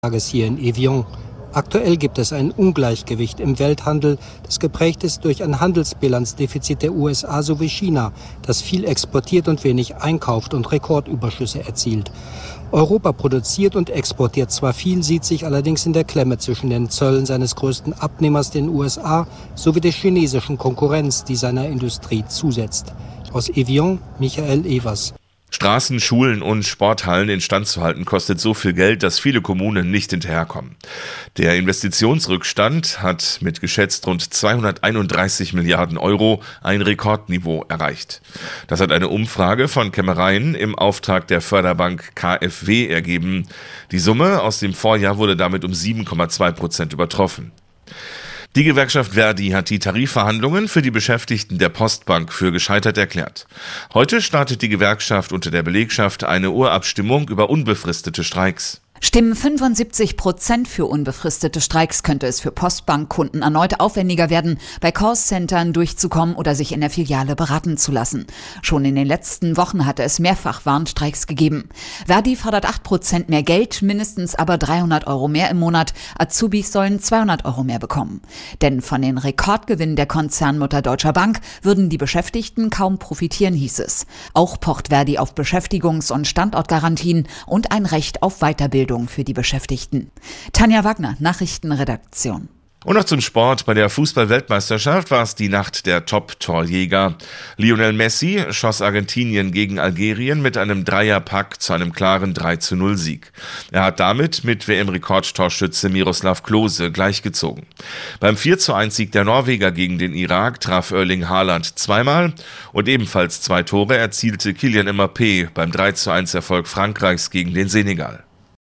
Tages hier in Evian. Aktuell gibt es ein Ungleichgewicht im Welthandel, das geprägt ist durch ein Handelsbilanzdefizit der USA sowie China, das viel exportiert und wenig einkauft und Rekordüberschüsse erzielt. Europa produziert und exportiert zwar viel, sieht sich allerdings in der Klemme zwischen den Zöllen seines größten Abnehmers, den USA, sowie der chinesischen Konkurrenz, die seiner Industrie zusetzt. Aus Evian, Michael Evers. Straßen, Schulen und Sporthallen instand zu halten kostet so viel Geld, dass viele Kommunen nicht hinterherkommen. Der Investitionsrückstand hat mit geschätzt rund 231 Milliarden Euro ein Rekordniveau erreicht. Das hat eine Umfrage von Kämmereien im Auftrag der Förderbank KfW ergeben. Die Summe aus dem Vorjahr wurde damit um 7,2% übertroffen. Die Gewerkschaft Verdi hat die Tarifverhandlungen für die Beschäftigten der Postbank für gescheitert erklärt. Heute startet die Gewerkschaft unter der Belegschaft eine Urabstimmung über unbefristete Streiks. Stimmen 75% für unbefristete Streiks, könnte es für Postbankkunden erneut aufwendiger werden, bei Callcentern durchzukommen oder sich in der Filiale beraten zu lassen. Schon in den letzten Wochen hatte es mehrfach Warnstreiks gegeben. Verdi fordert 8% mehr Geld, mindestens aber 300 Euro mehr im Monat. Azubis sollen 200 Euro mehr bekommen. Denn von den Rekordgewinnen der Konzernmutter Deutscher Bank würden die Beschäftigten kaum profitieren, hieß es. Auch pocht Verdi auf Beschäftigungs- und Standortgarantien und ein Recht auf Weiterbildung für die Beschäftigten. Tanja Wagner, Nachrichtenredaktion. Und noch zum Sport. Bei der Fußball-Weltmeisterschaft war es die Nacht der Top-Torjäger. Lionel Messi schoss Argentinien gegen Algerien mit einem Dreierpack zu einem klaren 3:0-Sieg. Er hat damit mit WM-Rekordtorschütze Miroslav Klose gleichgezogen. Beim 4:1-Sieg der Norweger gegen den Irak traf Erling Haaland zweimal und ebenfalls 2 Tore erzielte Kylian Mbappé beim 3:1-Erfolg Frankreichs gegen den Senegal.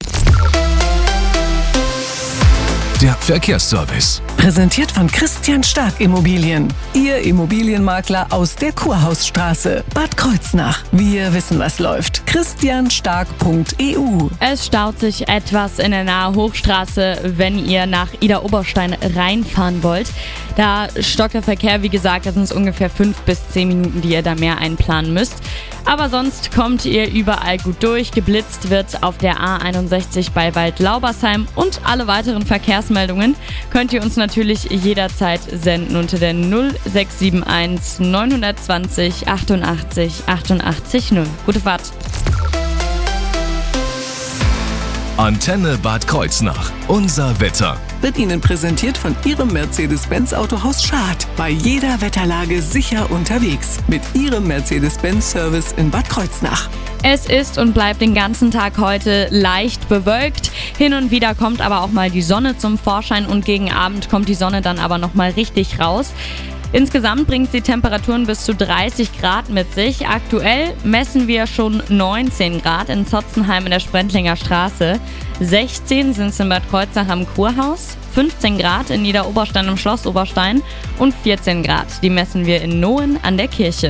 Der Verkehrsservice. Präsentiert von Christian Stark Immobilien. Ihr Immobilienmakler aus der Kurhausstraße, Bad Kreuznach. Wir wissen, was läuft. christianstark.eu. Es staut sich etwas in der Nahe Hochstraße, wenn ihr nach Idar-Oberstein reinfahren wollt. Da stockt der Verkehr, wie gesagt, das sind ungefähr 5 bis 10 Minuten, die ihr da mehr einplanen müsst. Aber sonst kommt ihr überall gut durch. Geblitzt wird auf der A61 bei Waldlaubersheim und alle weiteren Verkehrsmeldungen könnt ihr uns natürlich jederzeit senden unter der 0671 920 88 88 0. Gute Fahrt. Antenne Bad Kreuznach. Unser Wetter. Wird Ihnen präsentiert von Ihrem Mercedes-Benz Autohaus Schad. Bei jeder Wetterlage sicher unterwegs. Mit Ihrem Mercedes-Benz-Service in Bad Kreuznach. Es ist und bleibt den ganzen Tag heute leicht bewölkt. Hin und wieder kommt aber auch mal die Sonne zum Vorschein und gegen Abend kommt die Sonne dann aber nochmal richtig raus. Insgesamt bringt sie Temperaturen bis zu 30 Grad mit sich. Aktuell messen wir schon 19 Grad in Zotzenheim in der Sprendlinger Straße. 16 sind es in Bad Kreuznach am Kurhaus, 15 Grad in Niederoberstein im Schloss Oberstein und 14 Grad, die messen wir in Nohen an der Kirche.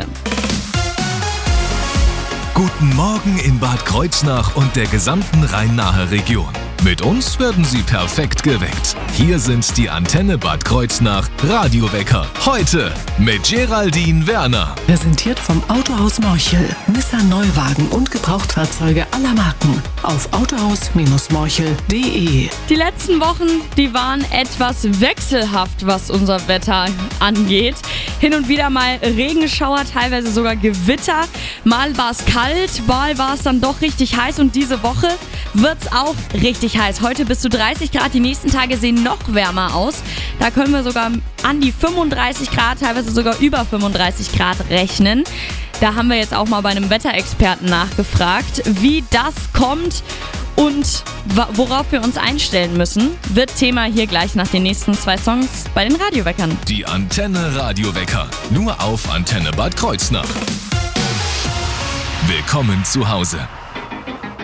Guten Morgen in Bad Kreuznach und der gesamten Rhein-Nahe Region. Mit uns werden Sie perfekt geweckt. Hier sind die Antenne Bad Kreuznach Radiowecker. Heute mit Geraldine Werner. Präsentiert vom Autohaus Morchel. Nissan Neuwagen und Gebrauchtfahrzeuge aller Marken. Auf autohaus-morchel.de. Die letzten Wochen, die waren etwas wechselhaft, was unser Wetter angeht. Hin und wieder mal Regenschauer, teilweise sogar Gewitter. Mal war es kalt, mal war es dann doch richtig heiß und diese Woche wird es auch richtig heiß. Heute bis zu 30 Grad, die nächsten Tage sehen noch wärmer aus. Da können wir sogar an die 35 Grad, teilweise sogar über 35 Grad rechnen. Da haben wir jetzt auch mal bei einem Wetterexperten nachgefragt, wie das kommt und worauf wir uns einstellen müssen. Wird Thema hier gleich nach den nächsten 2 Songs bei den Radioweckern. Die Antenne Radiowecker. Nur auf Antenne Bad Kreuznach. Willkommen zu Hause.